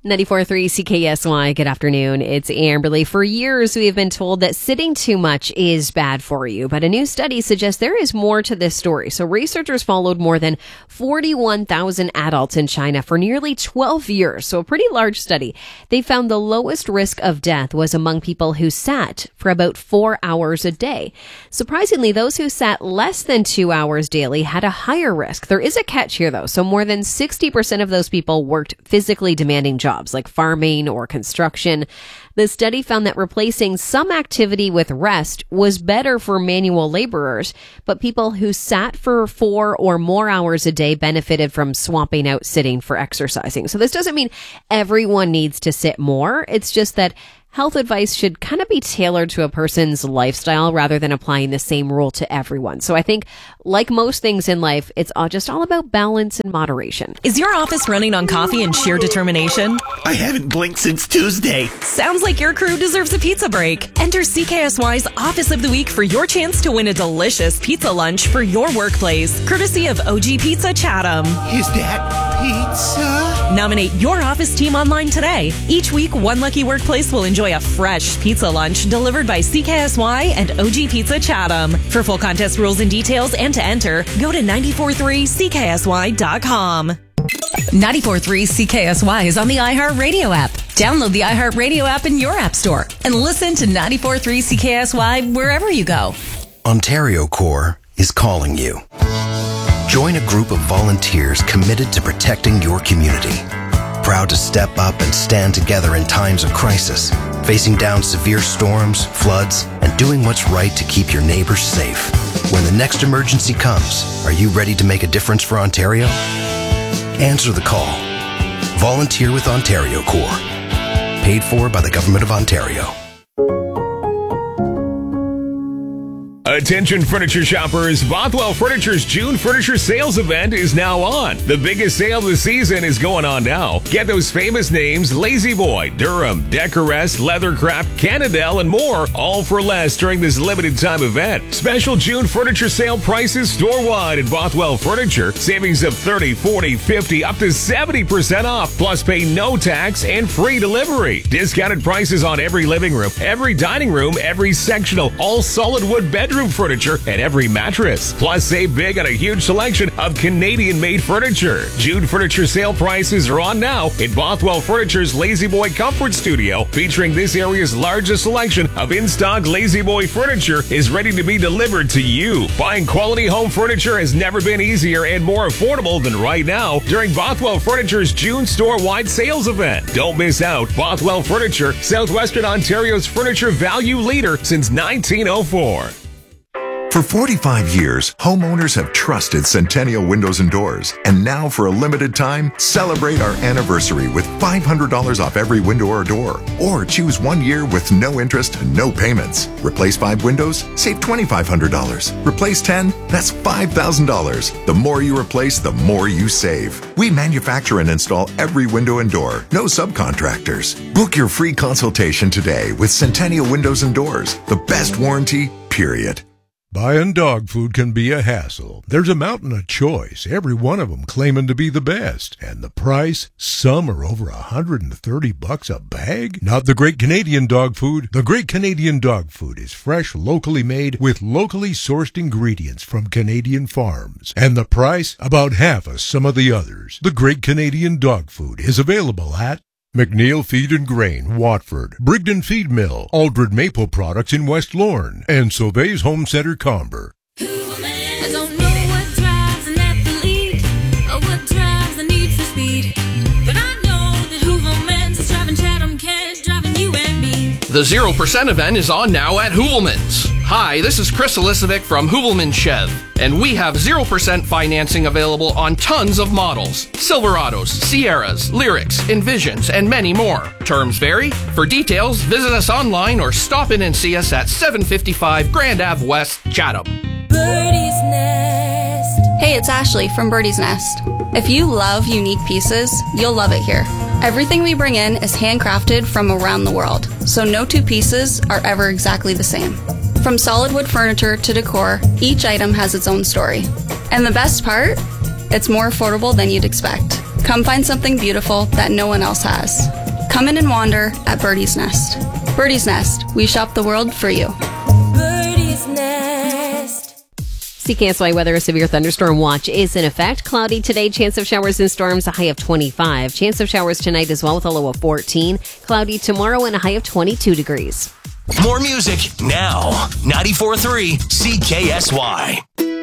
94.3 CKSY, good afternoon. It's Amberly. For years, we have been told that sitting too much is bad for you, but a new study suggests there is more to this story. So researchers followed more than 41,000 adults in China for nearly 12 years, so a pretty large study. They found the lowest risk of death was among people who sat for about 4 hours a day. Surprisingly, those who sat less than 2 hours daily had a higher risk. There is a catch here, though. So more than 60% of those people worked physically demanding jobs like farming or construction. The study found that replacing some activity with rest was better for manual laborers, but people who sat for 4 or more hours a day benefited from swapping out sitting for exercising. So this doesn't mean everyone needs to sit more. It's just that health advice should kind of be tailored to a person's lifestyle rather than applying the same rule to everyone. So I think, like most things in life, it's just all about balance and moderation. Is your office running on coffee and sheer determination? I haven't blinked since Tuesday. Sounds like your crew deserves a pizza break. Enter CKSY's Office of the Week for your chance to win a delicious pizza lunch for your workplace, courtesy of OG Pizza Chatham. Is that pizza? Nominate your office team online today. Each week, one lucky workplace will enjoy a fresh pizza lunch delivered by CKSY and OG Pizza Chatham. For full contest rules and details and to enter, go to 943CKSY.com. 94.3 CKSY is on the iHeartRadio app. Download the iHeartRadio app in your app store and listen to 94.3 CKSY wherever you go. Ontario Corps is calling you. Join a group of volunteers committed to protecting your community. Proud to step up and stand together in times of crisis, facing down severe storms, floods, and doing what's right to keep your neighbors safe. When the next emergency comes, are you ready to make a difference for Ontario? Answer the call. Volunteer with Ontario Corps. Paid for by the Government of Ontario. Attention furniture shoppers, Bothwell Furniture's June Furniture Sales Event is now on. The biggest sale of the season is going on now. Get those famous names, Lazy Boy, Durham, Decorest, Leathercraft, Cannondale, and more, all for less during this limited time event. Special June Furniture Sale prices store-wide at Bothwell Furniture. Savings of 30, 40, 50, up to 70% off, plus pay no tax and free delivery. Discounted prices on every living room, every dining room, every sectional, all solid wood bedroom furniture, and every mattress. Plus, save big on a huge selection of Canadian-made furniture. June Furniture Sale prices are on now at Bothwell Furniture's Lazy Boy Comfort Studio, featuring this area's largest selection of in-stock Lazy Boy furniture is ready to be delivered to you. Buying quality home furniture has never been easier and more affordable than right now during Bothwell Furniture's June store-wide sales event. Don't miss out. Bothwell Furniture, Southwestern Ontario's furniture value leader since 1904. For 45 years, homeowners have trusted Centennial Windows and Doors. And now, for a limited time, celebrate our anniversary with $500 off every window or door. Or choose 1 year with no interest and no payments. Replace 5 windows? Save $2,500. Replace 10? That's $5,000. The more you replace, the more you save. We manufacture and install every window and door. No subcontractors. Book your free consultation today with Centennial Windows and Doors. The best warranty, period. Buying dog food can be a hassle. There's a mountain of choice, every one of them claiming to be the best. And the price? Some are over $130 a bag? Not the Great Canadian Dog Food. The Great Canadian Dog Food is fresh, locally made, with locally sourced ingredients from Canadian farms. And the price? About half of some of the others. The Great Canadian Dog Food is available at McNeil Feed and Grain, Watford, Brigden Feed Mill, Aldred Maple Products in West Lorne, and Sauve's Home Center, Comber. I don't know what drives an athlete or what drives the need for speed, but I know that Hoovelman's is driving Chatham, Kent, driving you and me. The 0% event is on now at Hoovelman's. Hi, this is Chris Elisovic from Hoovelman Chev, and we have 0% financing available on tons of models. Silverados, Sierras, Lyrics, Envisions, and many more. Terms vary. For details, visit us online or stop in and see us at 755 Grand Ave West, Chatham. Birdie's Nest. Hey, it's Ashley from Birdie's Nest. If you love unique pieces, you'll love it here. Everything we bring in is handcrafted from around the world, so no two pieces are ever exactly the same. From solid wood furniture to decor, each item has its own story. And the best part? It's more affordable than you'd expect. Come find something beautiful that no one else has. Come in and wander at Birdie's Nest. Birdie's Nest, we shop the world for you. Birdie's Nest. CKSY weather, a severe thunderstorm watch is in effect. Cloudy today, chance of showers and storms, a high of 25. Chance of showers tonight as well with a low of 14. Cloudy tomorrow and a high of 22 degrees. More music now. 94.3 CKSY.